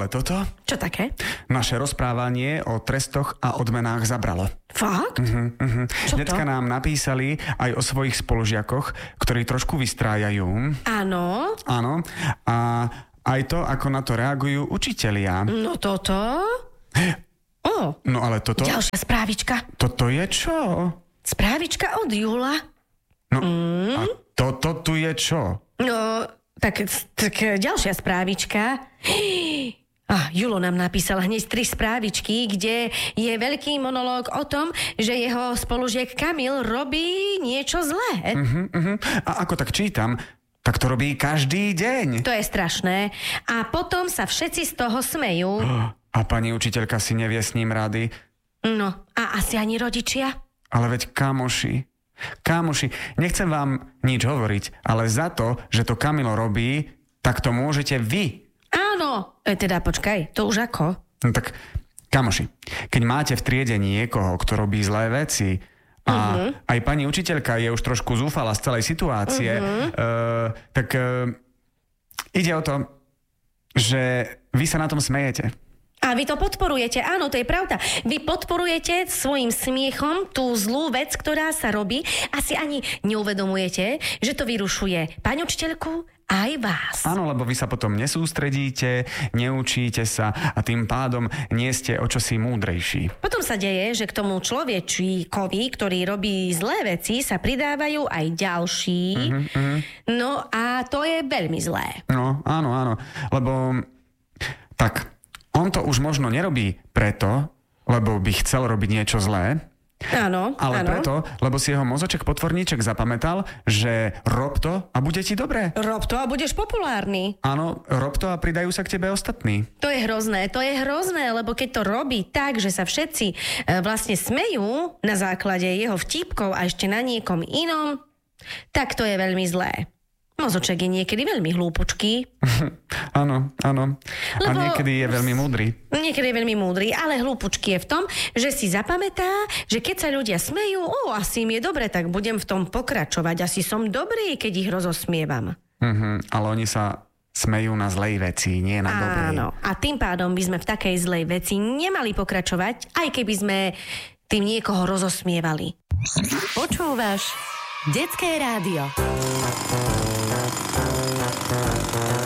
ale toto? Čo také? Naše rozprávanie o trestoch a odmenách zabralo. Fakt? Čo Decka to? nám napísali aj o svojich spolužiakoch, ktorí trošku vystrájajú. Áno. Áno. A aj to, ako na to reagujú učitelia. No toto? No ale toto... Ďalšia správička. Toto je čo? Správička od Jula. No a toto tu je čo? No, tak ďalšia správička. Julo nám napísal hneď 3 správičky, kde je veľký monológ o tom, že jeho spolužiak Kamil robí niečo zlé. A ako tak čítam, tak to robí každý deň. To je strašné. A potom sa všetci z toho smejú. A pani učiteľka si nevie s ním rady. No, a asi ani rodičia? Ale veď kamoši, nechcem vám nič hovoriť, ale za to, že to Kamilo robí, tak to môžete vy. Áno. Teda počkaj, to už ako? No tak, kamoši, keď máte v triede niekoho, kto robí zlé veci a aj pani učiteľka je už trošku zúfala z celej situácie, tak ide o to, že vy sa na tom smejete. A vy to podporujete, áno, to je pravda. Vy podporujete svojim smiechom tú zlú vec, ktorá sa robí. Asi ani neuvedomujete, že to vyrušuje pani učiteľku aj vás. Áno, lebo vy sa potom nesústredíte, neučíte sa a tým pádom nie ste o čosi múdrejší. Potom sa deje, že k tomu človečíkovi, ktorý robí zlé veci, sa pridávajú aj ďalší. No a to je veľmi zlé. No, áno, lebo tak... On to už možno nerobí preto, lebo by chcel robiť niečo zlé, áno, ale preto, lebo si jeho mozoček potvorníček zapamätal, že rob to a bude ti dobré. Rob to a budeš populárny. Áno, rob to a pridajú sa k tebe ostatní. To je hrozné, lebo keď to robí tak, že sa všetci vlastne smejú na základe jeho vtípkov a ešte na niekom inom, tak to je veľmi zlé. Mozoček je niekedy veľmi hlúpočký. Áno. A niekedy je veľmi múdry. Niekedy je veľmi múdry, ale hlúpočký je v tom, že si zapamätá, že keď sa ľudia smejú, asi im je dobre, tak budem v tom pokračovať. Asi som dobrý, keď ich rozosmievam. Ale oni sa smejú na zlej veci, nie na dobrej. Áno. A tým pádom by sme v takej zlej veci nemali pokračovať, aj keby sme tým niekoho rozosmievali. Počúvaš Detské rádio.